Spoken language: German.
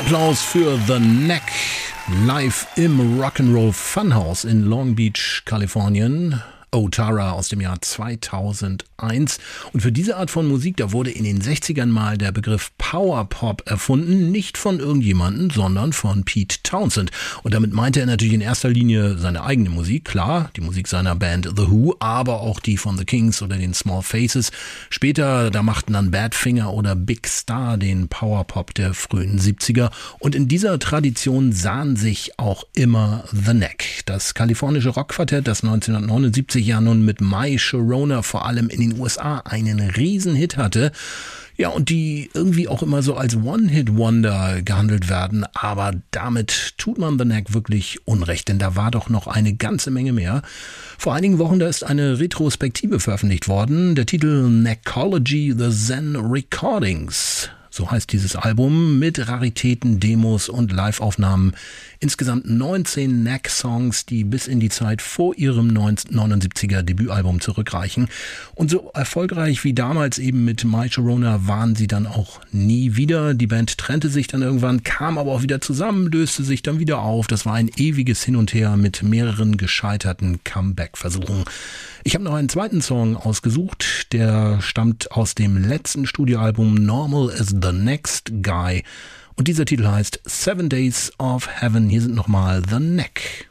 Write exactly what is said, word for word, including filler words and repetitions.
Applaus für The Neck, live im Rock'n'Roll Funhouse in Long Beach, Kalifornien. Oh Tara aus dem Jahr zweitausendeins. Und für diese Art von Musik, da wurde in den sechzigern mal der Begriff Powerpop erfunden, nicht von irgendjemandem, sondern von Pete Townshend. Und damit meinte er natürlich in erster Linie seine eigene Musik, klar, die Musik seiner Band The Who, aber auch die von The Kings oder den Small Faces. Später, da machten dann Badfinger oder Big Star den Powerpop der frühen siebziger. Und in dieser Tradition sahen sich auch immer The Neck. Das kalifornische Rockquartett, das neunzehnhundertneunundsiebzig ja nun mit My Sharona vor allem in den U S A einen Riesenhit hatte. Ja, und die irgendwie auch immer so als One-Hit-Wonder gehandelt werden. Aber damit tut man The Neck wirklich Unrecht, denn da war doch noch eine ganze Menge mehr. Vor einigen Wochen, da ist eine Retrospektive veröffentlicht worden. Der Titel Neckology, The Zen Recordings. So heißt dieses Album, mit Raritäten, Demos und Live-Aufnahmen. Insgesamt neunzehn Neck-Songs, die bis in die Zeit vor ihrem neunzehnhundertneunundsiebziger Debütalbum zurückreichen. Und so erfolgreich wie damals eben mit My Sharona waren sie dann auch nie wieder. Die Band trennte sich dann irgendwann, kam aber auch wieder zusammen, löste sich dann wieder auf. Das war ein ewiges Hin und Her mit mehreren gescheiterten Comeback-Versuchen. Ich habe noch einen zweiten Song ausgesucht, der stammt aus dem letzten Studioalbum Normal is the Next Guy. Und dieser Titel heißt Seven Days of Heaven. Hier sind nochmal The Neck.